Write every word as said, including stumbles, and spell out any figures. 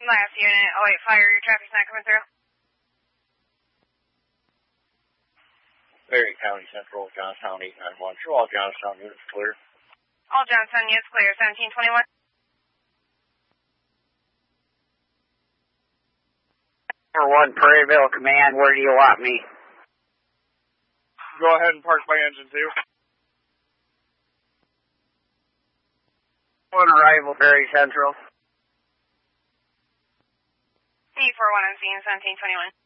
Last unit, oh eight fire, your traffic's not coming through. Berry County Central, Johnstown eight nine one. Show all Johnstown units clear. All Johnstown units clear, seventeen twenty-one. Number one, Prairieville Command, where do you want me? Go ahead and park my engine two. On arrival, Berry Central. E four one on scene, seventeen twenty-one.